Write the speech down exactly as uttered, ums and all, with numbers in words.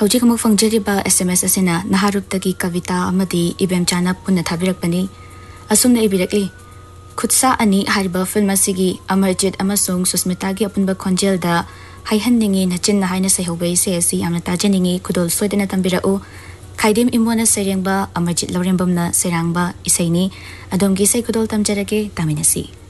हौजिक अमुक फंगजरिबा एसएमएस असिना नहारुपतगी कविता अमदी इबेमचाना पुन्ना थाबिरकपनी असुमना इबिरकली खुदसा अनि हारिबा फिल्म असिगी अमरजीत अमसुंग सुस्मिता गी अपुनबा खोंजेलदा हाइहन्निंगी नचिन हाइना सैहौबै से असि यामना ताजनिंगी खुदोल सोइदना तंबिरउ खाइदेम इमोना सेरेंगबा अमरजीत लौरेंबमना सेरांगबा इसैनी अदोमगी सै खुदोल तमजरगे तामिनसी।